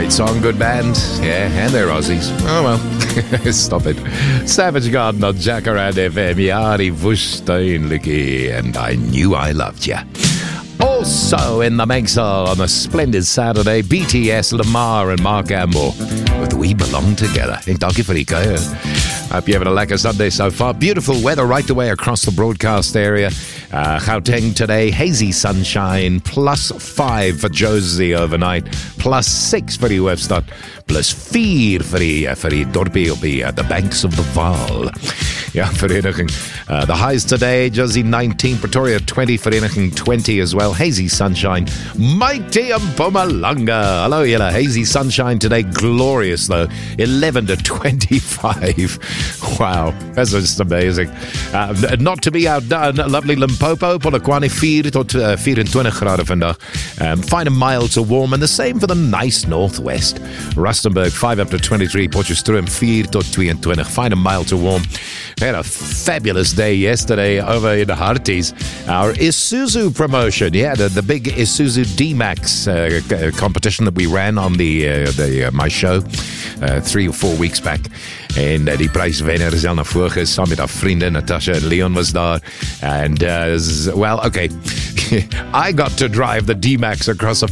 Great song, good band. Yeah, and they're Aussies. Oh well, stop it. Savage Garden on Jacaranda FM. Yari Vushtainliki, and I Knew I Loved Ya. Also in the Mengsel on a splendid Saturday, BTS, Lamar and Mark Gamble with We Belong Together. En dankie vir die kuier. Hope you're having a lekker Sunday so far. Beautiful weather right the way across the broadcast area. Gauteng today, hazy sunshine, +5 for Josie overnight, +6 for die Hoofstad, +4 vir die dorpie op the banks of the Vaal. Ja, Vereniging. The highs today, Josie 19, Pretoria 20, Vereniging 20 as well. Hazy sunshine, mighty Mpumalanga. Hello, yellow. Hazy sunshine today, glorious though, 11 to 25. Wow, that's just amazing. Not to be outdone, lovely Limpopo, Polokwane 4 tot 24 graden vandag. Fine and mild to warm, and the same for the nice northwest. Rustenburg 5 up to 23, Potchefstroom 4 tot 22, fine and mild to warm. We had a fabulous day yesterday over in Harties. Our Isuzu promotion, yeah, the big Isuzu D-Max competition that we ran on my show 3 or 4 weeks back. En die prijswenner is al na voor saam met haar vriende Natasha and Leon was daar. And well, okay, I got to drive the D-Max across a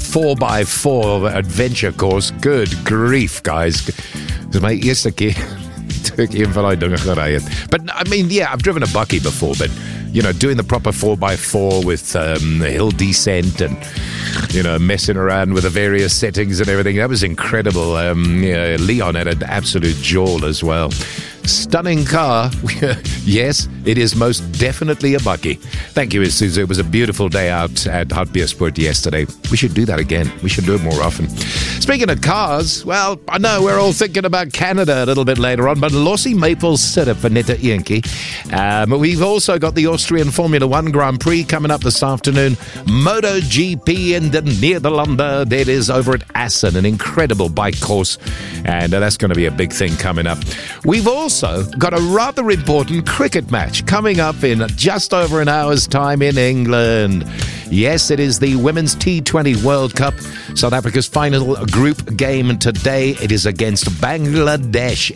4x4 adventure course. Good grief, guys. Dit is my eerste keer toe ek een van die dinge gery het. But I mean, yeah, I've driven a bakkie before, but you know, doing the proper 4x4 with hill descent and, you know, messing around with the various settings and everything, that was incredible. Leon had an absolute jaw as well. Stunning car. Yes, it is most definitely a bakkie. Thank you, Isuzu. It was a beautiful day out at Hartbeespoort yesterday. We should do that again. We should do it more often. Speaking of cars, well, I know we're all thinking about Canada a little bit later on, but Lossie Maple Syrup for Netta Ienke. We've also got the Austrian Formula One Grand Prix coming up this afternoon. MotoGP in the Nederlanden. That is over at Assen, an incredible bike course, and that's going to be a big thing coming up. We've also got a rather important cricket match coming up in just over an hour's time in England. Yes, it is the Women's T20 World Cup. South Africa's final group game today. It is against Bangladesh.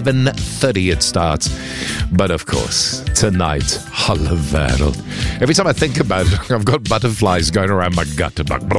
11:30 it starts. But of course, tonight, Holle Wereld. Every time I think about it, I've got butterflies going around my gut.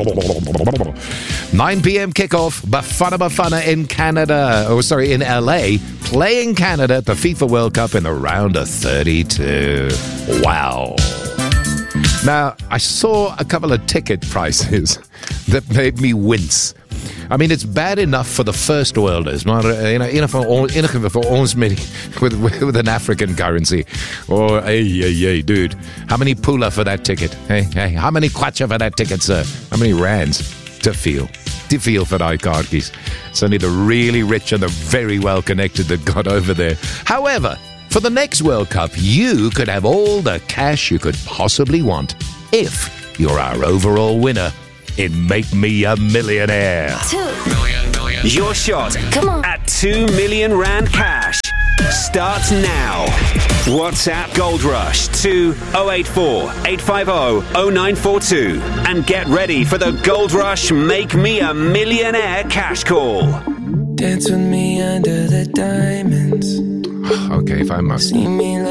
9 p.m. kickoff, Bafana in Canada. Oh, sorry, in LA. Playing Canada at the FIFA World Cup in the round of 32. Wow. Now, I saw a couple of ticket prices that made me wince. I mean, it's bad enough for the first worlders, maar enige vir ons with an African currency. Or, hey, dude, how many pula for that ticket? Hey, how many kwacha for that ticket, sir? How many rands? Te veel for die kaartjies. It's only the really rich and the very well connected that got over there. However, for the next World Cup, you could have all the cash you could possibly want if you're our overall winner in Make Me a Millionaire. 2 million. Your shot Come on. at 2 million rand cash starts now. WhatsApp Gold Rush to 084 850 0942 and get ready for the Gold Rush Make Me a Millionaire cash call. Dance with me under the diamonds. Okay, if I must. See me